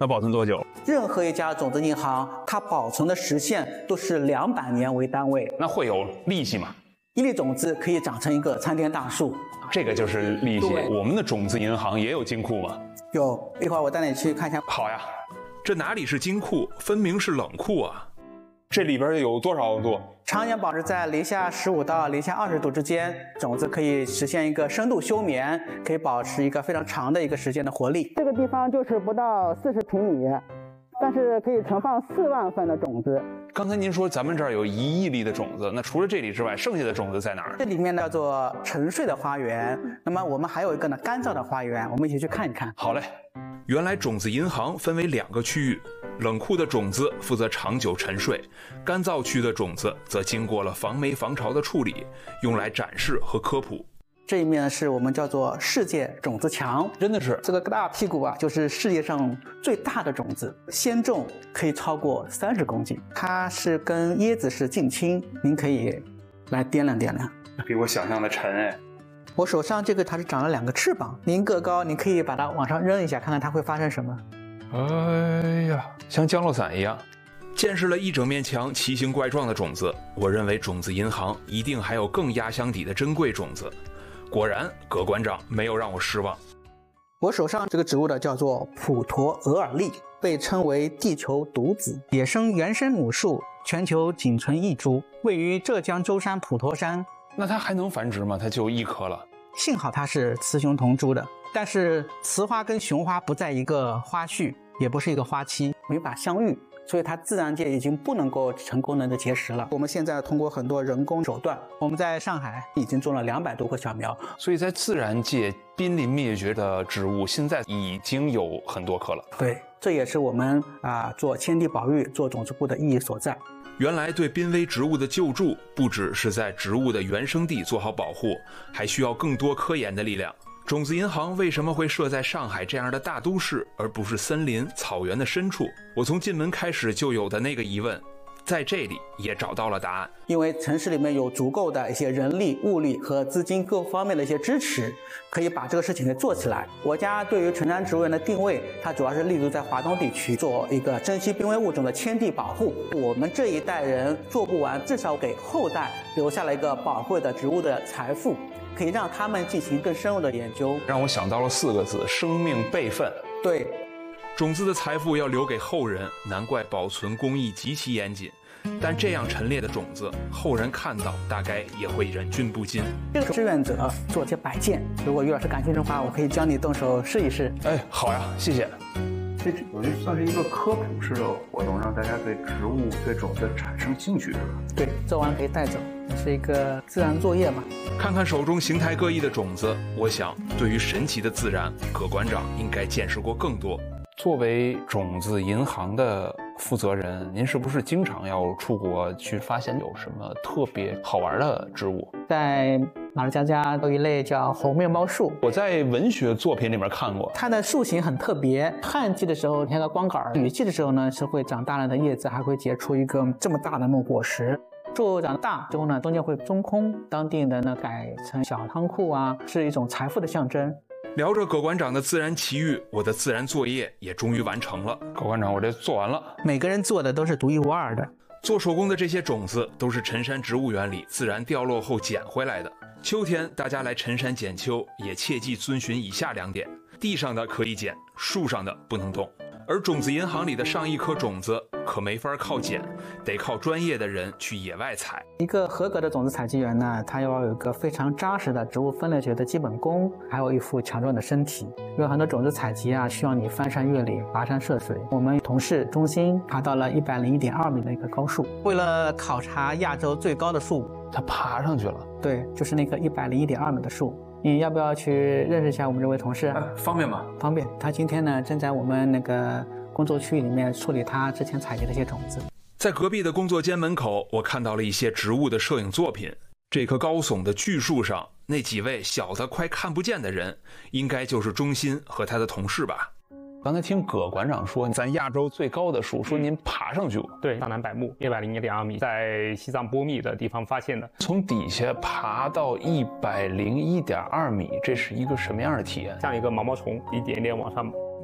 那保存多久？ 任何一家种子银行，它保存的时限都是200年为单位。 那会有利息吗？ 一粒种子可以长成一个参天大树。 这个就是利息。我们的种子银行也有金库吗？ 有，一会儿我带你去看一下。 好呀。 这哪里是金库，分明是冷库啊！ 这里边有多少度？ 常年保持在零下15到零下20度之间，种子可以实现一个深度休眠，可以保持一个非常长的一个时间的活力。这个地方就是不到40平米，但是可以存放4万份的种子。 刚才您说咱们这儿有1亿粒的种子，那除了这里之外，剩下的种子在哪儿？ 这里面叫做沉睡的花园。那么我们还有一个呢干燥的花园，我们一起去看一看。 好嘞。 原来种子银行分为2个区域，冷库的种子负责长久沉睡，干燥区的种子则经过了防霉防潮的处理，用来展示和科普。 这一面是我们叫做世界种子墙， 真的是这个大屁股啊，就是世界上最大的种子，鲜重可以超过30公斤，它是跟椰子是近亲，您可以来掂量掂量。 比我想象的沉哎。 我手上这个它是长了2个翅膀，您个高，您可以把它往上扔一下，看看它会发生什么。 哎呀，像降落伞一样。 见识了一整面墙奇形怪状的种子，我认为种子银行一定还有更压箱底的珍贵种子。果然，葛馆长没有让我失望。 我手上这个植物的叫做普陀额尔利，被称为地球独子，野生原生母树，全球仅存1株，位于浙江舟山普陀山。 那它还能繁殖吗？它就1颗了。 幸好它是雌雄同株的，但是雌花跟雄花不在一个花序，也不是一个花期，没法相遇，所以它自然界已经不能够成功的结实了。我们现在通过很多人工手段，我们在上海已经种了200多棵小苗。 所以在自然界濒临灭绝的植物，现在已经有很多棵了。 对，这也是我们做迁地保育、做种子库的意义所在。 原来对濒危植物的救助，不只是在植物的原生地做好保护，还需要更多科研的力量。种子银行为什么会设在上海这样的大都市，而不是森林、草原的深处？我从进门开始就有的那个疑问，在这里也找到了答案。 因为城市里面有足够的一些人力、物力和资金各方面的一些支持，可以把这个事情给做起来。国家对于城山植物园的定位，它主要是立足在华东地区，做一个珍稀濒危物种的迁地保护。我们这一代人做不完，至少给后代留下了一个宝贵的植物的财富，可以让他们进行更深入的研究。 让我想到了4个字：生命备份。 对， 种子的财富要留给后人，难怪保存工艺极其严谨。但这样陈列的种子，后人看到大概也会忍俊不禁。 这个志愿者做些摆件，如果于老师感兴趣的话，我可以教你动手试一试。 哎，好呀，谢谢。 我觉得算是一个科普式的活动，让大家对植物、对种子产生兴趣，是吧？ 对，做完可以带走，也是一个自然作业嘛。 看看手中形态各异的种子，我想对于神奇的自然，葛馆长应该见识过更多。 作为种子银行的负责人，您是不是经常要出国去发现有什么特别好玩的植物？ 在马六甲家有一类叫红面包树， 我在文学作品里面看过， 它的树形很特别。旱季的时候像个光杆，雨季的时候呢是会长大量的叶子，还会结出一个这么大的那种果实。树长大之后呢，中间会中空，当地人呢改成小仓库啊，是一种财富的象征。 聊着葛馆长的自然奇遇，我的自然作业也终于完成了。 葛馆长，我这做完了。 每个人做的都是独一无二的。 做手工的这些种子都是陈山植物园里自然掉落后捡回来的。秋天大家来陈山捡秋，也切记遵循以下2点：地上的可以捡，树上的不能动。而种子银行里的上亿颗种子可没法靠捡，得靠专业的人去野外采。 一个合格的种子采集员呢，他要有一个非常扎实的植物分类学的基本功，还有一副强壮的身体。因为很多种子采集啊，需要你翻山越岭、跋山涉水。我们同事中心爬到了101.2米的一个高树，为了考察亚洲最高的树， 他爬上去了。 对，就是那棵101.2米的树。你要不要去认识一下我们这位同事？ 方便吗？ 方便。他今天呢正在我们那个工作区域里面处理他之前采集的一些种子。 在隔壁的工作间门口，我看到了一些植物的摄影作品。这棵高耸的巨树上，那几位小的快看不见的人，应该就是钟鑫和他的同事吧。 刚才听葛馆长说，咱亚洲最高的树，说您爬上去过。 对，大南柏木101.2米，在西藏波密的地方发现的。 从底下爬到101.2米，这是一个什么样的体验？ 像一个毛毛虫，一点点往上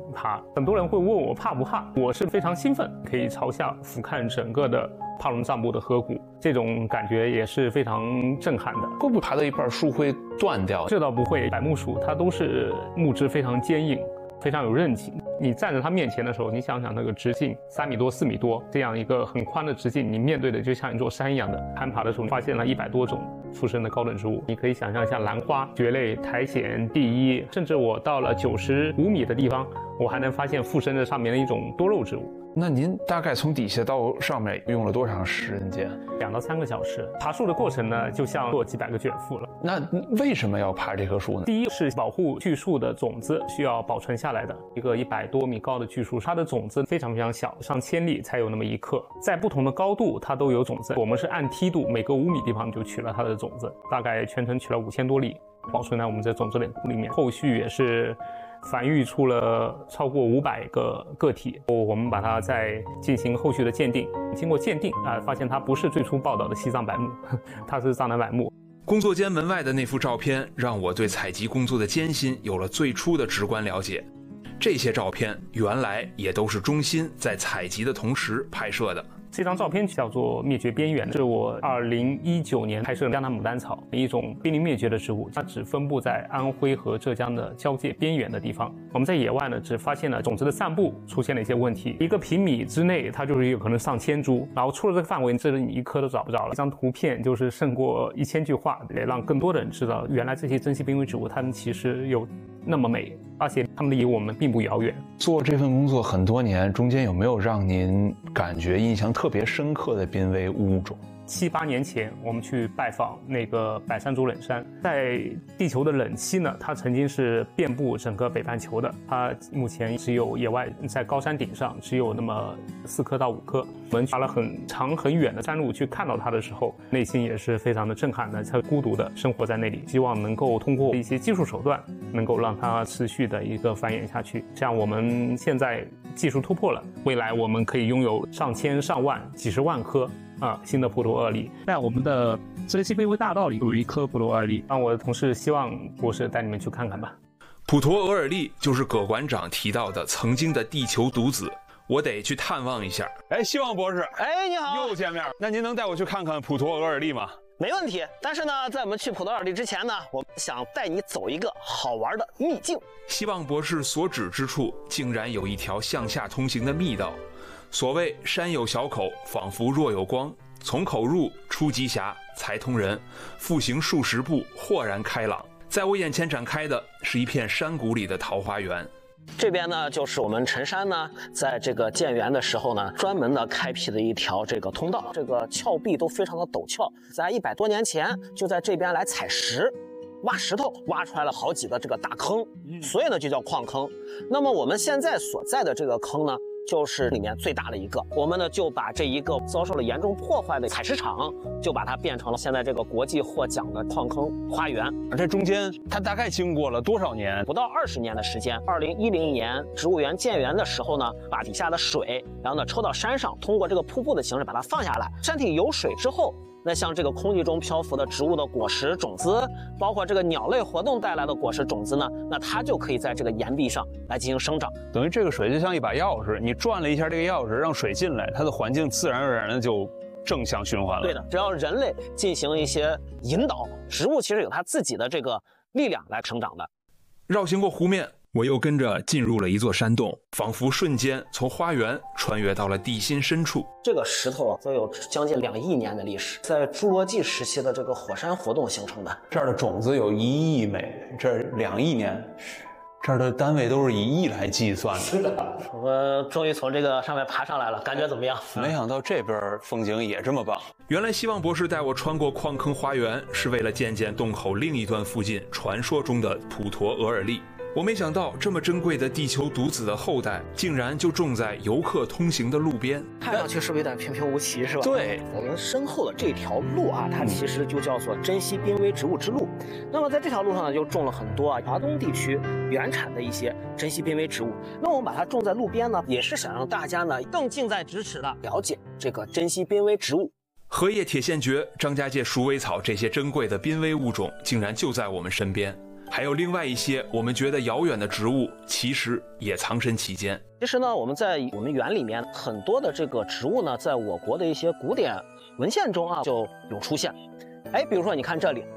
爬。很多人会问我怕不怕，我是非常兴奋，可以朝下俯瞰整个的帕隆藏布的河谷，这种感觉也是非常震撼的。 会不会爬到一半树会断掉？ 这倒不会，柏木树它都是木质非常坚硬，非常有韧劲。你站在它面前的时候，你想想那个直径3米多、4米多，这样一个很宽的直径，你面对的就像一座山一样的。攀爬的时候发现了100多种附生的高等植物，你可以想象像兰花、蕨类、苔藓、地衣，甚至我到了95米的地方，我还能发现附生在上面的一种多肉植物。 那您大概从底下到上面用了多长时间 ？2到3个小时。爬树的过程呢，就像做几百个卷腹了。 那为什么要爬这棵树呢？ 第一是保护巨树的种子需要保存下来的。一个100多米高的巨树，它的种子非常非常小，上千粒才有那么1克，在不同的高度它都有种子。我们是按梯度，每隔5米地方就取了它的种子，大概全程取了5000多粒，保存在我们这种子链里面。后续也是繁育出了超过500个个体，我们把它再进行后续的鉴定。经过鉴定发现它不是最初报道的西藏柏木，它是藏南柏木。 工作间门外的那幅照片让我对采集工作的艰辛有了最初的直观了解。这些照片原来也都是钟欣在采集的同时拍摄的。 这张照片叫做灭绝边缘，是我2019年拍摄的江南牡丹草，一种濒临灭绝的植物，它只分布在安徽和浙江的交界边缘的地方。我们在野外呢，只发现了种子的散布出现了一些问题，1个平米之内它就是有可能上千株，然后出了这个范围，这里你1颗都找不着了。这张图片就是胜过1000句话，也让更多的人知道，原来这些珍稀濒危植物它们其实有那么美，而且它们离我们并不遥远。 做这份工作很多年，中间有没有让您感觉印象特别深刻的濒危物种 ？7、8年前，我们去拜访那个百山族冷杉，在地球的冷期呢，它曾经是遍布整个北半球的。它目前只有野外在高山顶上只有那么4颗到5颗。我们爬了很长很远的山路去看到它的时候，内心也是非常的震撼的。它孤独的生活在那里，希望能够通过一些技术手段，能够让它持续的一个繁衍下去。像我们现在技术突破了，未来我们可以拥有上千上万几十万颗新的普陀尔利。在我们的珍稀濒危大道里有1颗普陀尔利，让我的同事希望博士带你们去看看吧。 普陀额尔利就是葛馆长提到的曾经的地球独子，我得去探望一下。 哎，希望博士， 哎，你好， 又见面。那您能带我去看看普陀额尔利吗？ 没问题。但是呢，在我们去普陀尔利之前呢，我想带你走一个好玩的秘境。 希望博士所指之处，竟然有一条向下通行的密道。所谓山有小口，仿佛若有光，从口入出极狭，才通人。复行数十步，豁然开朗。在我眼前展开的是一片山谷里的桃花源。 这边呢，就是我们陈山呢，在这个建园的时候呢，专门的开辟的一条这个通道，这个峭壁都非常的陡峭，在100多年前就在这边来采石。挖石头挖出来了好几个这个大坑，所以呢就叫矿坑。那么我们现在所在的这个坑呢，就是里面最大的一个。我们呢就把这一个遭受了严重破坏的采石场，就把它变成了现在这个国际获奖的矿坑花园。 这中间它大概经过了多少年？ 不到20年的时间。2010年植物园建园的时候呢，把底下的水，然后呢抽到山上，通过这个瀑布的形式把它放下来。山体有水之后，那像这个空气中漂浮的植物的果实种子，包括这个鸟类活动带来的果实种子呢，那它就可以在这个岩壁上来进行生长。 等于这个水就像一把钥匙，你转了一下这个钥匙，让水进来，它的环境自然而然的就正向循环了。 对的，只要人类进行一些引导，植物其实有它自己的这个力量来生长的。 绕行过湖面，我又跟着进入了一座山洞，仿佛瞬间从花园穿越到了地心深处。 这个石头都有将近2亿年的历史，在侏罗纪时期的这个火山活动形成的。 这儿的种子有1亿枚，这2亿年，这儿的单位都是以亿来计算的。 是的，我们终于从这个上面爬上来了，感觉怎么样？ 没想到这边风景也这么棒。 原来希望博士带我穿过矿坑花园，是为了见见洞口另一端附近传说中的普陀额尔利。我没想到这么珍贵的地球独子的后代，竟然就种在游客通行的路边。 看上去是不是有点平平无奇，是吧？ 对， 我们身后的这条路啊，它其实就叫做珍稀濒危植物之路。那么在这条路上呢，就种了很多华东地区原产的一些珍稀濒危植物。那我们把它种在路边呢，也是想让大家呢更近在咫尺的了解这个珍稀濒危植物。 荷叶铁线蕨、张家界鼠尾草这些珍贵的濒危物种，竟然就在我们身边。 还有另外一些我们觉得遥远的植物，其实也藏身其间。 其实呢，我们园里面很多的这个植物呢，在我国的一些古典文献中啊就有出现。哎，比如说你看这里，